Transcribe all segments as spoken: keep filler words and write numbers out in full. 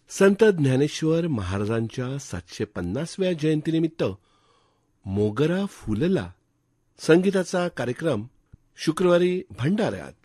संत ज्ञानेश्वर महाराजांच्या सातशे पन्नासव्या जयंतीनिमित्त मोगरा फुलला संगीताचा कार्यक्रम शुक्रवारी भंडाऱ्यात.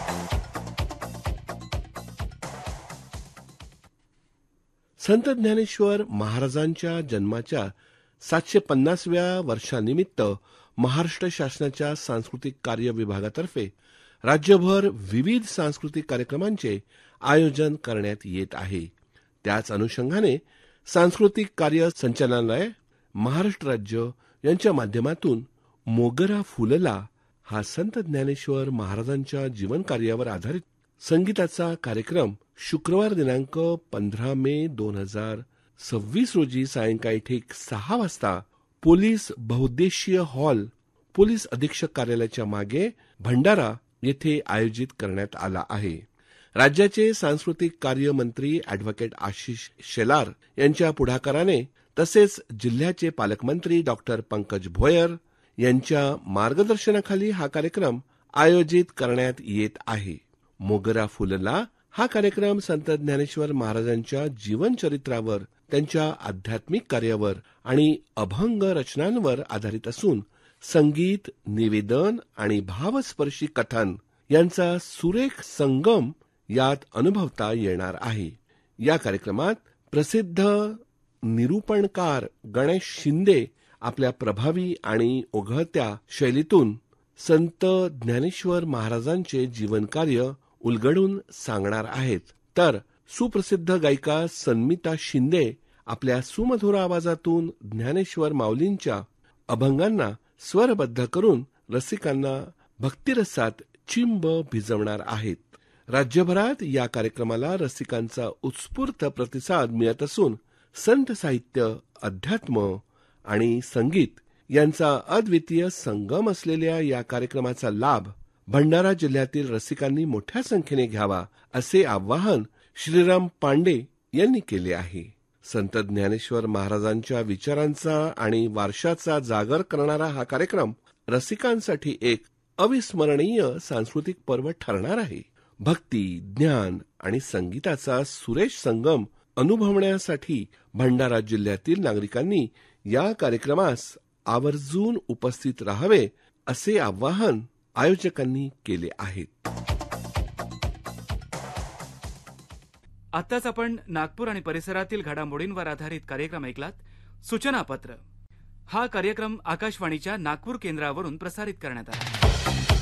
संत ज्ञानेश्वर महाराजांच्या जन्माच्या सातशे पन्नासव्या वर्षानिमित्त महाराष्ट्र शासनाच्या सांस्कृतिक कार्य विभागातर्फे राज्यभर विविध सांस्कृतिक कार्यक्रमांचे आयोजन करण्यात येत आहे. त्याच अनुषंगाने सांस्कृतिक कार्य संचालनालय महाराष्ट्र राज्य यांच्या माध्यमातून मोगरा फुलला हा संत ज्ञानेश्वर महाराजांच्या जीवनकार्यावर आधारित संगीताचा कार्यक्रम शुक्रवार दिनांक पंधरा मे दोन हजार सव्वीस रोजी सायंकाळी ठीक सहा वाजता पोलीस बहुउद्देशीय हॉल पोलीस अधीक्षक कार्यालयाच्या मागे भंडारा येथे आयोजित करण्यात आला आहे. राज्याचे सांस्कृतिक कार्य मंत्री अॅडव्होकेट आशिष शेलार यांच्या पुढाकाराने तसेच जिल्ह्याचे पालकमंत्री डॉक्टर पंकज भोयर यांच्या मार्गदर्शनाखाली हा कार्यक्रम आयोजित करण्यात येत आहे. मोगरा फुलला हा कार्यक्रम संत ज्ञानेश्वर महाराजांच्या जीवनचरित्रावर, त्यांच्या आध्यात्मिक कार्यावर आणि अभंग रचनांवर आधारित असून संगीत, निवेदन आणि भावस्पर्शी कथन यांचा सुरेख संगम यात अनुभवता येणार आहे. या कार्यक्रमात प्रसिद्ध निरूपणकार गणेश शिंदे आपल्या प्रभावी आणि ओघळत्या शैलीतून संत ज्ञानेश्वर महाराजांचे जीवनकार्य उलगडून सांगणार आहेत, तर सुप्रसिद्ध गायिका सन्मिता शिंदे आपल्या सुमधुर आवाजातून ज्ञानेश्वर माऊलींच्या अभंगांना स्वरबद्ध करून रसिकांना भक्तिरसात चिंब भिजवणार आहेत. राज्यभरात या कार्यक्रमाला रसिकांचा उत्स्फूर्त प्रतिसाद मिळत असून संत साहित्य, अध्यात्म आणि संगीत यांचा अद्वितीय संगम असलेल्या या कार्यक्रमाचा लाभ भंडारा जिल्ह्यातील रसिकांनी मोठ्या संख्येने घ्यावा असे आवाहन श्रीराम पांडे यांनी केले आहे. संत ज्ञानेश्वर महाराजांच्या विचारांचा आणि वारशाचा जागर करणारा हा कार्यक्रम रसिकांसाठी एक अविस्मरणीय सांस्कृतिक पर्व ठरणार आहे. भक्ती, ज्ञान आणि संगीताचा सुरेश संगम अनुभवण्यासाठी भंडारा जिल्ह्यातील नागरिकांनी या कार्यक्रमास आवर्जून उपस्थित राहावे असे आवाहन आयोजकांनी केले आहे. आत्ताच आपण नागपूर आणि परिसरातील घडामोडींवर आधारित कार्यक्रम ऐकलात. सूचनापत्र. हा कार्यक्रम आकाशवाणीच्या नागपूर केंद्रावरून प्रसारित करण्यात आला.